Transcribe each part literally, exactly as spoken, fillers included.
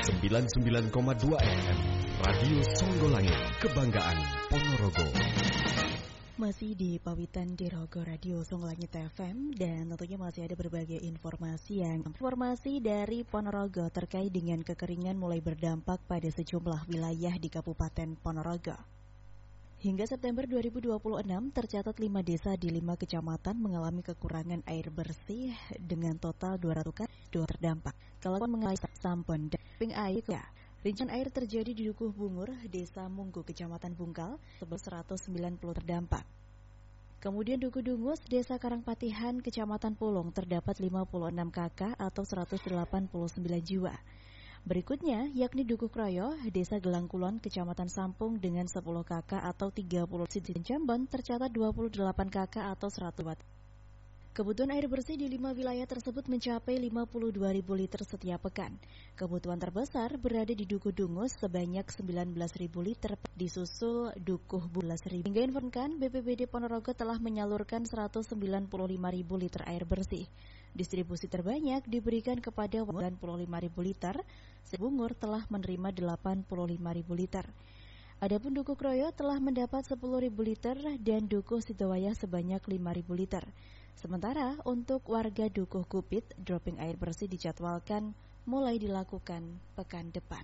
sembilan puluh sembilan koma dua F M Radio Songgolangit, kebanggaan Ponorogo. Masih di Pawitan di Rogo Radio Songgolangit F M, dan tentunya masih ada berbagai informasi yang informasi dari Ponorogo terkait dengan kekeringan mulai berdampak pada sejumlah wilayah di Kabupaten Ponorogo. Hingga September dua ribu dua puluh enam tercatat lima desa di lima kecamatan mengalami kekurangan air bersih dengan total dua ratus kakak terdampak. Kalau mengalami sampun dan ping air ya. Rincian air terjadi di Dukuh Bungur, Desa Munggu, Kecamatan Bungkal, sebesar seratus sembilan puluh terdampak. Kemudian Dukuh Dungus, Desa Karangpatihan, Kecamatan Pulung, terdapat lima puluh enam kakak atau seratus delapan puluh sembilan jiwa. Berikutnya, yakni Dukuh Kroyo, Desa Gelangkulon, Kecamatan Sampung dengan sepuluh kakak atau tiga puluh. Di Jambon tercatat dua puluh delapan kakak atau seratus watt. Kebutuhan air bersih di lima wilayah tersebut mencapai lima puluh dua ribu liter setiap pekan. Kebutuhan terbesar berada di Dukuh Dungus sebanyak sembilan belas ribu liter, disusul Dukuh Bungur sebelas ribu. Hingga informkan, B P B D Ponorogo telah menyalurkan seratus sembilan puluh lima ribu liter air bersih. Distribusi terbanyak diberikan kepada sembilan puluh lima ribu liter, Bungur telah menerima delapan puluh lima ribu liter. Adapun Dukuh Kroyo telah mendapat sepuluh ribu liter dan Dukuh Sidowaya sebanyak lima ribu liter. Sementara untuk warga Dukuh Kupit, dropping air bersih dijadwalkan mulai dilakukan pekan depan.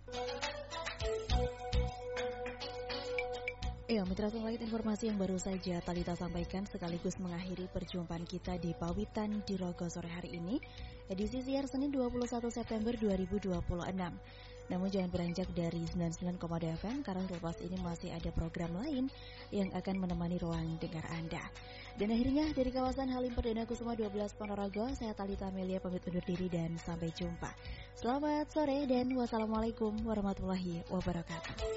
Ya, mitra lain informasi yang baru saja Talita sampaikan sekaligus mengakhiri perjumpaan kita di Pawitan di Rogo sore hari ini, edisi siar Senin dua puluh satu September dua ribu dua puluh enam. Namun jangan beranjak dari sembilan puluh sembilan koma dua F M karena lepas ini masih ada program lain yang akan menemani ruang dengar Anda. Dan akhirnya dari kawasan Halim Perdana Kusuma dua belas Ponorogo, saya Talita Amelia pamit undur diri dan sampai jumpa. Selamat sore dan wassalamualaikum warahmatullahi wabarakatuh.